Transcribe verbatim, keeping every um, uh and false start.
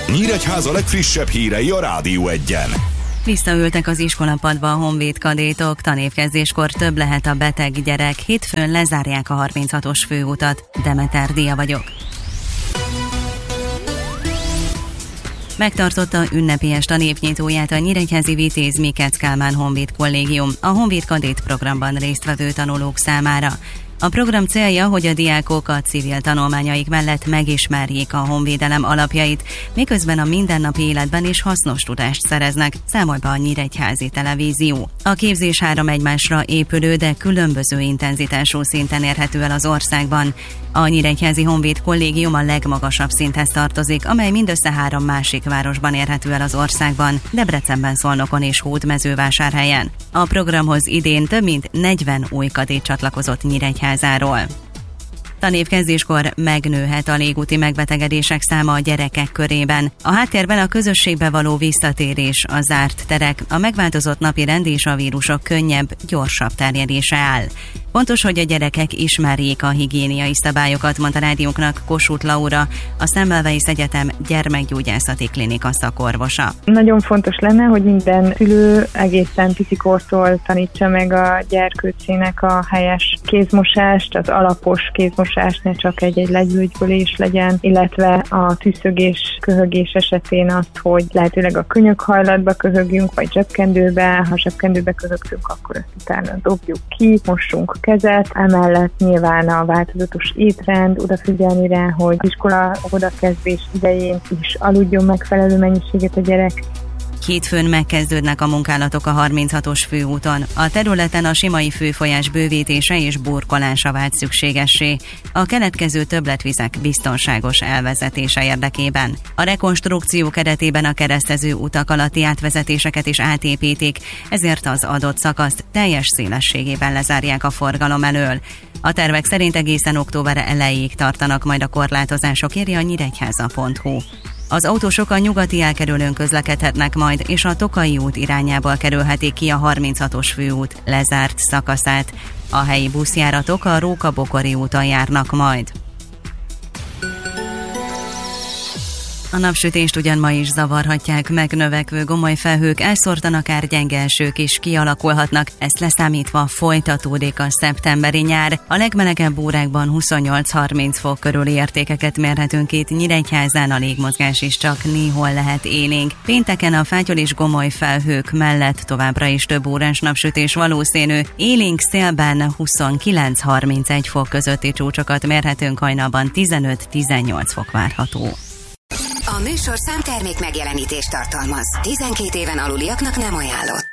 Nyíregyháza legfrissebb hírei a Rádió Egyen. Visszaültek az iskolapadba a honvéd kadétok, tanévkezdéskor több lehet a beteg gyerek, hétfőn lezárják a harminchatos főutat. Demeter Dia vagyok. Megtartotta ünnepélyes tanévnyitóját a nyíregyházi Vitéz Mikec Kálmán Honvéd Kollégium, a Honvéd Kadét programban résztvevő tanulók számára. A program célja, hogy a diákok a civil tanulmányaik mellett megismerjék a honvédelem alapjait, miközben a mindennapi életben is hasznos tudást szereznek, számol be a Nyíregyházi Televízió. A képzés három egymásra épülő, de különböző intenzitású szinten érhető el az országban. A Nyíregyházi Honvéd Kollégium a legmagasabb szinthez tartozik, amely mindössze három másik városban érhető el az országban, Debrecenben, Szolnokon és Hódmezővásárhelyen. A programhoz idén több mint negyven új kadét csatlakozott Nyíregyházáról. Tanévkezdéskor megnőhet a légúti megbetegedések száma a gyerekek körében. A háttérben a közösségbe való visszatérés, a zárt terek, a megváltozott napirend és a vírusok könnyebb, gyorsabb terjedése áll. Fontos, hogy a gyerekek ismerjék a higiéniai szabályokat, mondta rádiónknak Kossuth Laura, a Semmelweis Egyetem gyermekgyógyászati klinika szakorvosa. Nagyon fontos lenne, hogy minden szülő egészen picikortól tanítsa meg a gyerkőcének a helyes kézmosást, az alapos kézmosást, ne csak egy-egy legyülgybölés legyen, illetve a tüszögés, köhögés esetén azt, hogy lehetőleg a könyökhajlatba köhögjünk, vagy zsebkendőbe, ha zsebkendőbe köhögtünk, akkor ezt utána dobjuk ki, mossunk kezet, emellett nyilván a változatos étrend, odafigyelni rá, hogy iskola odakezdés idején is aludjon megfelelő mennyiséget a gyerek. Hétfőn megkezdődnek a munkálatok a harminchatos főúton. A területen a Simai főfolyás bővítése és burkolása vált szükségessé a keletkező többletvizek biztonságos elvezetése érdekében. A rekonstrukció keretében a keresztező utak alatti átvezetéseket is átépítik, ezért az adott szakaszt teljes szélességében lezárják a forgalom elől. A tervek szerint egészen október elejéig tartanak majd a korlátozások, írja a nyíregyháza pont hu. Az autósok a nyugati elkerülőn közlekedhetnek majd, és a Tokai út irányából kerülhetik ki a harminchatos főút lezárt szakaszát. A helyi buszjáratok a Róka-Bokori úton járnak majd. A napsütést ugyan ma is zavarhatják, megnövekvő gomolyfelhők, elszórtan akár gyenge esők is kialakulhatnak, ezt leszámítva folytatódik a szeptemberi nyár. A legmelegebb órákban huszonnyolc-harminc fok körüli értékeket mérhetünk itt Nyíregyházán, a légmozgás is csak néhol lehet élénk. Pénteken a fátyol és gomolyfelhők mellett továbbra is több órás napsütés valószínű, élénk szélben huszonkilenc-harmincegy fok közötti csúcsokat mérhetünk, hajnalban tizenöt-tizennyolc fok várható. A műsor számtermék megjelenítést tartalmaz. tizenkét éven aluliaknak nem ajánlott.